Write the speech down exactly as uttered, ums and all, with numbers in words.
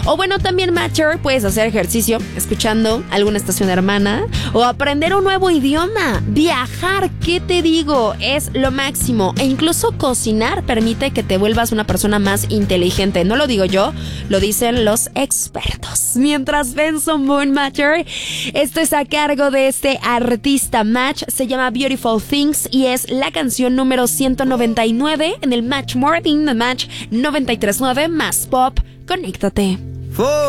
O bueno, también Matter, puedes hacer ejercicio escuchando alguna estación hermana o aprender un nuevo idioma. Viajar, ¿qué te digo? Es lo máximo. E incluso cocinar permite que te vuelvas una persona más inteligente. No lo digo yo, lo dicen los expertos. Mientras Benson Boone Matter, esto es a cargo de este artista Match, se llama Beautiful Things y es la canción número ciento noventa y nueve en el Match Morning, the Match noventa y tres punto nueve más pop. Conéctate.